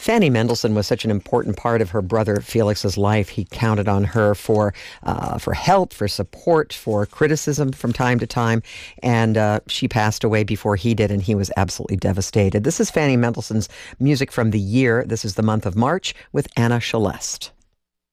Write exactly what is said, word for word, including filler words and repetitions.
Fanny Mendelssohn was such an important part of her brother Felix's life. He counted on her for uh, for help, for support, for criticism from time to time, and uh, she passed away before he did, and he was absolutely devastated. This is Fanny Mendelssohn's music from the year. This is the month of March with Anna Celeste.